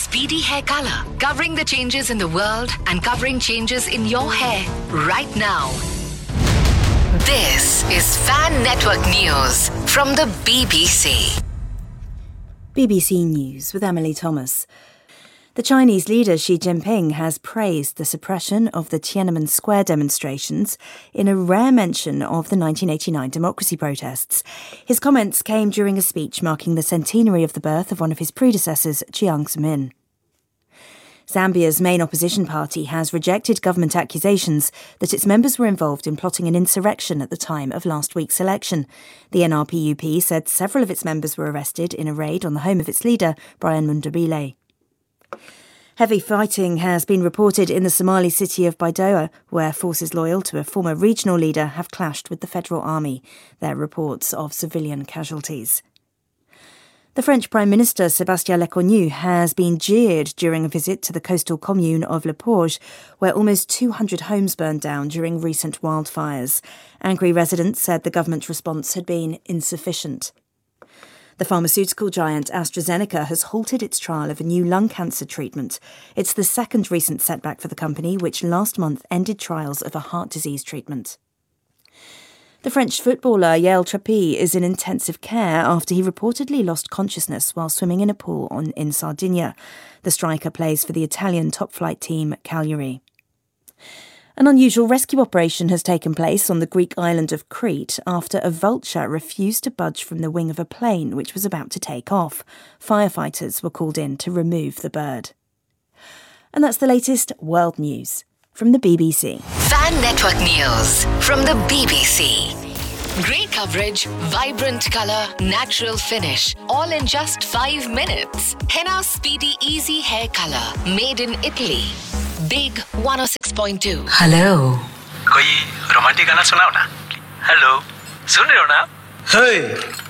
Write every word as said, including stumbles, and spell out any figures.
Speedy Hair Color, covering the changes in the world and covering changes in your hair right now. This is Fan Network News from the B B C. B B C News with Emily Thomas. The Chinese leader Xi Jinping has praised the suppression of the Tiananmen Square demonstrations in a rare mention of the nineteen eighty-nine democracy protests. His comments came during a speech marking the centenary of the birth of one of his predecessors, Jiang Zemin. Zambia's main opposition party has rejected government accusations that its members were involved in plotting an insurrection at the time of last week's election. The N R P U P said several of its members were arrested in a raid on the home of its leader, Brian Mundabile. Heavy fighting has been reported in the Somali city of Baidoa, where forces loyal to a former regional leader have clashed with the federal army. There are reports of civilian casualties. The French Prime Minister Sébastien Lecornu has been jeered during a visit to the coastal commune of Le Porge, where almost two hundred homes burned down during recent wildfires. Angry residents said the government's response had been insufficient. The pharmaceutical giant AstraZeneca has halted its trial of a new lung cancer treatment. It's the second recent setback for the company, which last month ended trials of a heart disease treatment. The French footballer Yael Trappi is in intensive care after he reportedly lost consciousness while swimming in a pool on, in Sardinia. The striker plays for the Italian top-flight team Cagliari. An unusual rescue operation has taken place on the Greek island of Crete after a vulture refused to budge from the wing of a plane which was about to take off. Firefighters were called in to remove the bird. And that's the latest world news from the B B C. Fan Network News from the B B C. Great coverage, vibrant colour, natural finish, all in just five minutes. Henna Speedy Easy Hair Color, made in Italy. Big one oh six point two. Hello. कोई romantic गाना सुनाओ ना. Hello, सुन रहे हो ना? Hey.